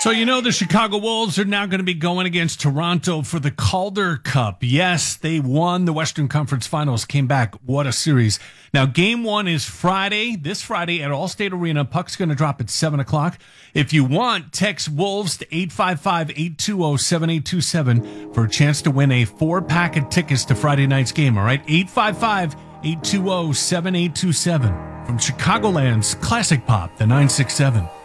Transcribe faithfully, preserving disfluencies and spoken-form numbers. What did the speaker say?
So, you know, the Chicago Wolves are now going to be going against Toronto for the Calder Cup. Yes, they won the Western Conference Finals, came back. What a series. Now, game one is Friday, this Friday at Allstate Arena. Puck's going to drop at seven o'clock. If you want, text Wolves to eight five five, eight two zero, seven eight two seven for a chance to win a four-pack of tickets to Friday night's game, all right? eight five five, eight two zero, seven eight two seven. From Chicagoland's Classic Pop, the nine six seven.